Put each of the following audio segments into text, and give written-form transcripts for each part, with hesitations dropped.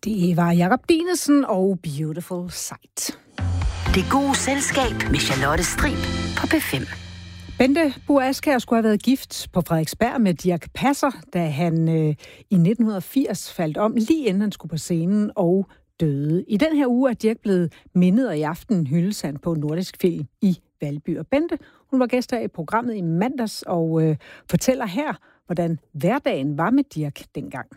Det var Jakob Dinesen og Beautiful Sight. Det gode selskab med Charlotte Strib på P5. Bente Buaskjær skulle have været gift på Frederiksberg med Dirch Passer, da han i 1980 faldt om, lige inden han skulle på scenen og døde. I den her uge er Dirch blevet mindet, og i aften hyldes han på Nordisk Film i Valby. Og Bente, hun var gæst her i programmet i mandags og fortæller her, hvordan hverdagen var med Dirch dengang.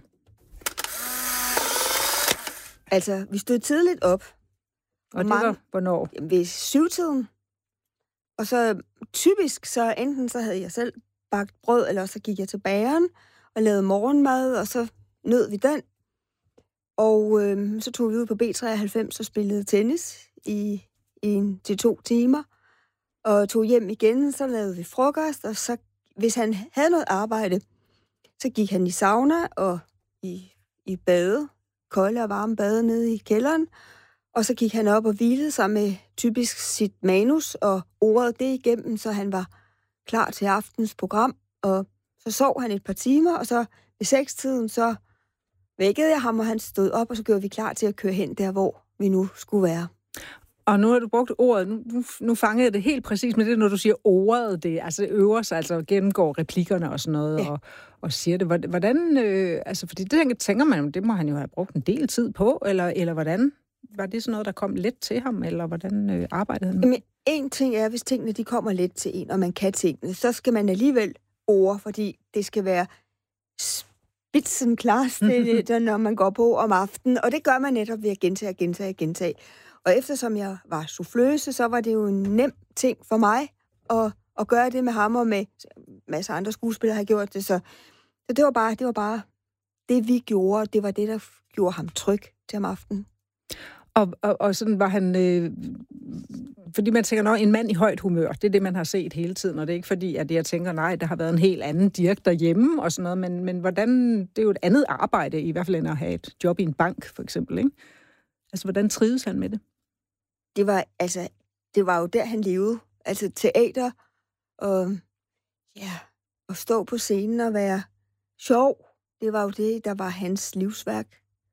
Altså, vi stod tidligt op. Og det var hvornår? Ved 7-tiden. Og så typisk, så enten så havde jeg selv bagt brød, eller så gik jeg til bageren og lavede morgenmad, og så nød vi den. Og så tog vi ud på B93 og spillede tennis i 1-2 timer. Og tog hjem igen, så lavede vi frokost, og så, hvis han havde noget arbejde, så gik han i sauna og i bade, kolde og varme bade nede i kælderen. Og så gik han op og hvilede sig med typisk sit manus og ordet det igennem, så han var klar til aftens program. Og så sov han et par timer, og så ved 6-tiden, så vækkede jeg ham, og han stod op, og så gjorde vi klar til at køre hen der, hvor vi nu skulle være. Og nu har du brugt ordet, nu fangede jeg det helt præcis, men det er, når du siger ordet, det altså øver sig, altså gennemgår replikkerne og sådan noget, ja. og siger det. Hvordan, altså fordi det tænker man, det må han jo have brugt en del tid på, eller hvordan? Var det sådan noget, der kom let til ham, eller hvordan arbejdede han med? Jamen, en ting er, hvis tingene de kommer let til en, og man kan tingene, så skal man alligevel fordi det skal være spidsenklart, når man går på om aftenen, og det gør man netop ved at gentage. Og eftersom jeg var souffløse, så var det jo en nem ting for mig at gøre det med ham, og med masser af andre skuespillere har gjort det, så det var bare det, vi gjorde, det var det, der gjorde ham tryg til om aftenen. Og sådan var han, fordi man tænker, en mand i højt humør, det er det, man har set hele tiden, og det er ikke fordi, at jeg tænker, nej, der har været en helt anden Dirch derhjemme og sådan noget, men hvordan, det er jo et andet arbejde, i hvert fald end at have et job i en bank, for eksempel, ikke? Altså, hvordan trives han med det? Det var jo der, han levede. Altså, teater, og stå på scenen og være sjov, det var jo det, der var hans livsværk.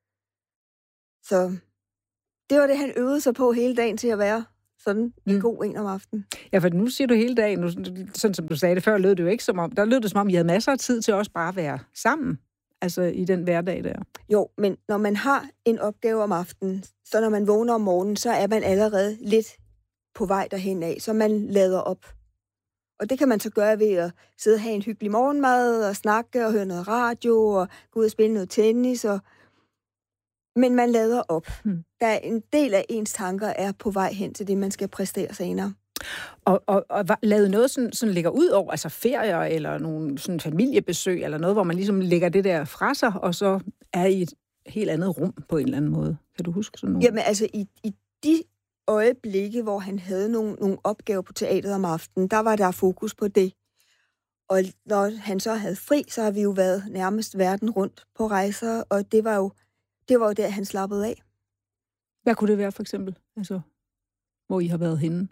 Så det var det, han øvede sig på hele dagen til at være sådan en god en om aftenen. Ja, for nu siger du hele dagen, nu, sådan som du sagde det før, lød det jo ikke som om, der lød det som om, I havde masser af tid til også bare at være sammen, altså i den hverdag der. Jo, men når man har en opgave om aftenen, så når man vågner om morgenen, så er man allerede lidt på vej derhen af, så man lader op. Og det kan man så gøre ved at sidde og have en hyggelig morgenmad, og snakke og høre noget radio, og gå ud og spille noget tennis, men man lader op. Der er en del af ens tanker er på vej hen til det, man skal præstere senere. Og lavede noget sådan ligger ud over, altså ferier eller nogle sådan familiebesøg, eller noget, hvor man ligesom lægger det der fra sig, og så er i et helt andet rum på en eller anden måde. Kan du huske sådan noget? Jamen altså, i de øjeblikke, hvor han havde nogle opgaver på teateret om aftenen, der var der fokus på det. Og når han så havde fri, så har vi jo været nærmest verden rundt på rejser, og det var jo der, han slappede af. Hvad kunne det være, for eksempel? Altså, hvor I har været henne?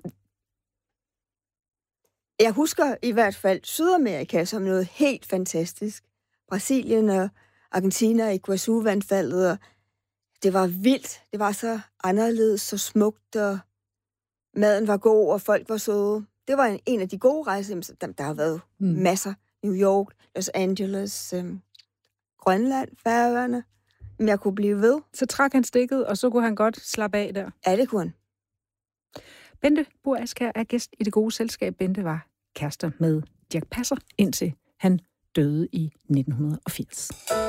Jeg husker i hvert fald Sydamerika som noget helt fantastisk. Brasilien og Argentina og Iguazu-vandfaldet, og det var vildt. Det var så anderledes, så smukt, og maden var god, og folk var søde. Det var en af de gode rejser. Der har været masser. New York, Los Angeles, Grønland, Færøerne. Men jeg kunne blive ved. Så trak han stikket, og så kunne han godt slappe af der? Ja, det kunne han. Bente Buaskjær er gæst i Det Gode Selskab. Bente var kærester med Dirch Passer, indtil han døde i 1980.